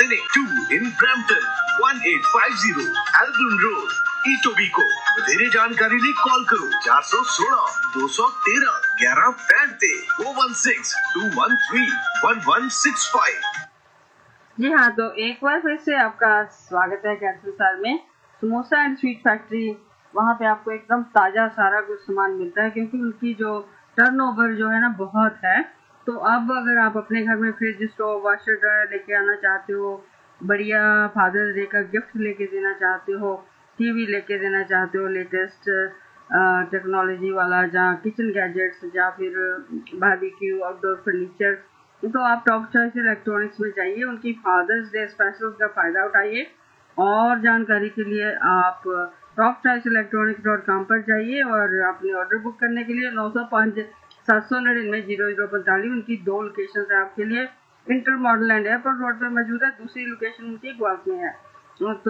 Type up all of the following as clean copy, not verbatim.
Clinic 2 in Brampton, 1850 Aldrin Road, Etobicoke। ਵਧੇਰੇ ਜਾਣਕਾਰੀ ਲਈ ਕਾਲ ਕਰੋ 416 213 1165 416 213 1165। जी हाँ, तो एक बार फिर से आपका स्वागत है कैंसर साल में समोसा एंड स्वीट फैक्ट्री। वहाँ पे आपको एकदम ताज़ा सारा कुछ सामान मिलता है, क्योंकि उनकी जो टर्नओवर जो है ना बहुत है। तो अब अगर आप अपने घर में फ्रिज, स्टोव, वाशर, ड्रायर लेके आना चाहते हो, बढ़िया फादर्स डे का गिफ्ट लेके देना चाहते हो, टीवी लेके देना चाहते हो लेटेस्ट टेक्नोलॉजी वाला, जहाँ किचन गैजेट्स या फिर बारबेक्यू आउटडोर फर्नीचर, तो आप टॉप चॉइस इलेक्ट्रॉनिक्स में जाइए। उनकी फादर्स डे स्पेशल का फ़ायदा उठाइए। और जानकारी के लिए आप topchoiceelectronics.com पर जाइए और अपने ऑर्डर बुक करने के लिए 905 799 0045। उनकी 2 लोकेशन है आपके लिए, inter model and airport road पर मौजूद है। दूसरी लोकेशन उनकी ग्वाल्स में है। तो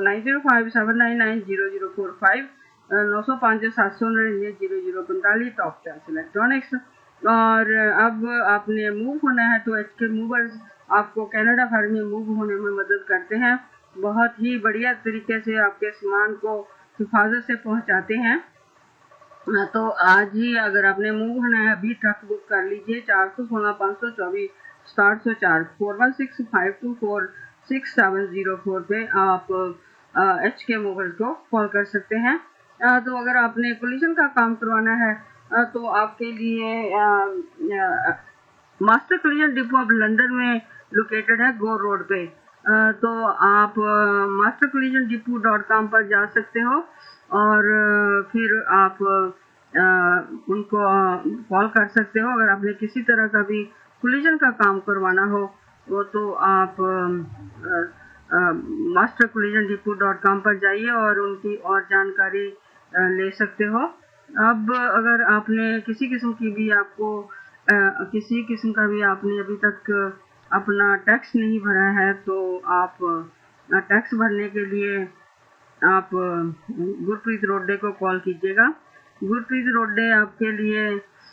9057990045 905 799 0045 टॉप चॉइस इलेक्ट्रॉनिक्स। और अब आपने मूव होना है तो HK मूवर्स आपको कनाडा भर में मूव होने में मदद करते हैं। बहुत ही बढ़िया तरीके से आपके सामान को हिफाजत से पहुंचाते हैं। तो आज ही अगर आपने मूव होना है अभी ट्रक बुक कर लीजिए 416 524 704 4165246704 पे आप HK मूवर्स को कॉल कर सकते हैं। तो अगर आपने कोलिजन का काम करवाना है तो आपके लिए मास्टर कोलिजन डिपो अब लंदन में लोकेटेड है, गो रोड पे। तो आप mastercollisionDepot.com पर जा सकते हो और फिर आप उनको कॉल कर सकते हो। अगर आपने किसी तरह का भी कोलिजन का काम करवाना हो वो तो आप mastercollisionDepot.com पर जाइए और उनकी और जानकारी ले सकते हो। अब अगर आपने किसी किस्म की भी अभी तक अपना टैक्स नहीं भरा है तो आप टैक्स भरने के लिए आप गुरप्रीत रोडे को कॉल कीजिएगा। गुरप्रीत रोडे आपके लिए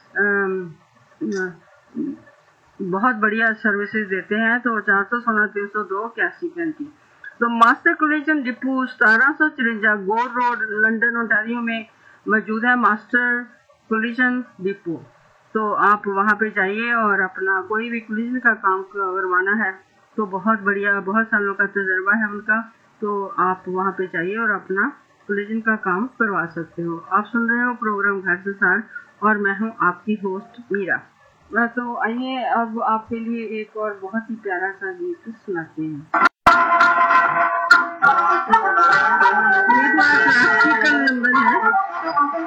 बहुत बढ़िया सर्विसेज देते हैं। तो 416 302 8135। तो मास्टर कोलिजन डिपो 1754 गोर रोड लंदन ओंटारियो में मौजूद है, मास्टर कोलिजन डिपो। तो आप वहाँ पे जाइए और अपना कोई भी कोलिजन का काम करवाना है तो बहुत बढ़िया, बहुत सालों का तजर्बा है उनका। तो आप वहाँ पे जाइए और अपना कोलिजन का काम करवा सकते हो। आप सुन रहे हो प्रोग्राम घर से सार और मैं हूँ आपकी होस्ट मीरा। तो आइए अब आपके लिए एक और बहुत ही प्यारा सा गीत सुनाते हैं।